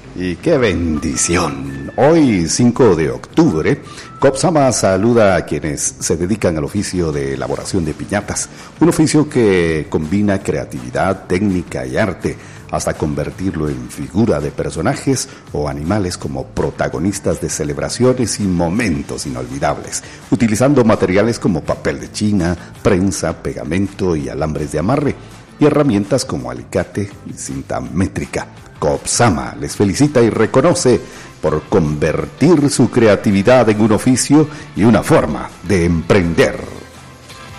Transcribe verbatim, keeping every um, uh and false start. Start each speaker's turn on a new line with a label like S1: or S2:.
S1: Y qué bendición. Hoy, cinco de octubre, Copsama saluda a quienes se dedican al oficio de elaboración de piñatas, un oficio que combina creatividad, técnica y arte, hasta convertirlo en figura de personajes o animales como protagonistas de celebraciones y momentos inolvidables, utilizando materiales como papel de China, prensa, pegamento y alambres de amarre, y herramientas como alicate y cinta métrica. Copsama les felicita y reconoce por convertir su creatividad en un oficio y una forma de emprender.